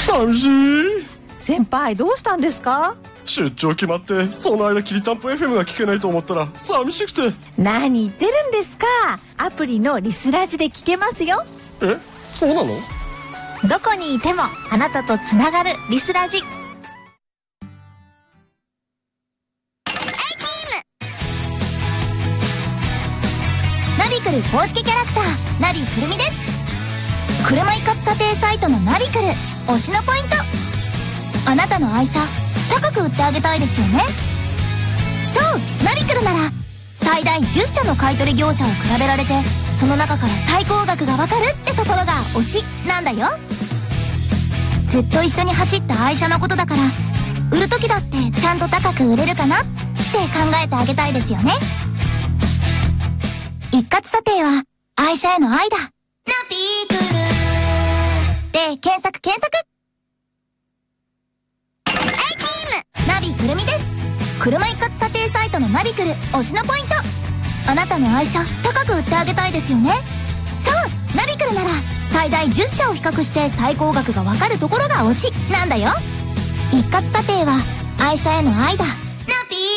寂しい。 先輩どうしたんですか？ 出張決まってその間きりたんぽ FM が聞けないと思ったら寂しくて。 何言ってるんですか？アプリのリスラジで聞けますよ。 え、そうなの？ どこにいてもあなたとつながるリスラジ。 ナビクル公式キャラクターナビくるみです。車一括査定サイトのナビクル推しのポイント。あなたの愛車高く売ってあげたいですよね。そうナビクルなら最大10社の買取業者を比べられて、その中から最高額がわかるってところが推しなんだよ。ずっと一緒に走った愛車のことだから、売る時だってちゃんと高く売れるかなって考えてあげたいですよね。一括査定は愛車への愛だ。ナビクルで検索。ナビくるみです。車一括査定サイトのナビクル推しのポイント。あなたの愛車高く売ってあげたいですよね。そうナビクルなら最大10社を比較して最高額がわかるところが推しなんだよ。一括査定は愛車への愛だ。ナビ